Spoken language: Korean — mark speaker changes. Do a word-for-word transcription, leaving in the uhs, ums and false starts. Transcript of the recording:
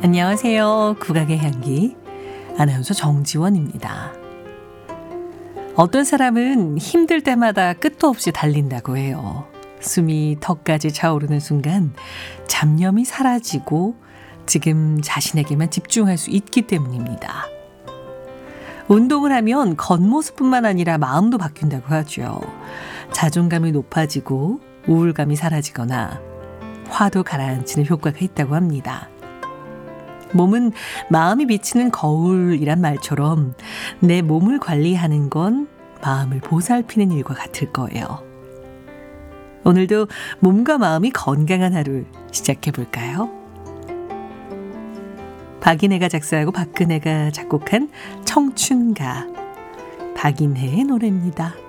Speaker 1: 안녕하세요. 국악의 향기 아나운서 정지원입니다. 어떤 사람은 힘들 때마다 끝도 없이 달린다고 해요. 숨이 턱까지 차오르는 순간 잡념이 사라지고 지금 자신에게만 집중할 수 있기 때문입니다. 운동을 하면 겉모습뿐만 아니라 마음도 바뀐다고 하죠. 자존감이 높아지고 우울감이 사라지거나 화도 가라앉히는 효과가 있다고 합니다. 몸은 마음이 비치는 거울이란 말처럼 내 몸을 관리하는 건 마음을 보살피는 일과 같을 거예요. 오늘도 몸과 마음이 건강한 하루 시작해 볼까요? 박인혜가 작사하고 박근혜가 작곡한 청춘가, 박인혜의 노래입니다.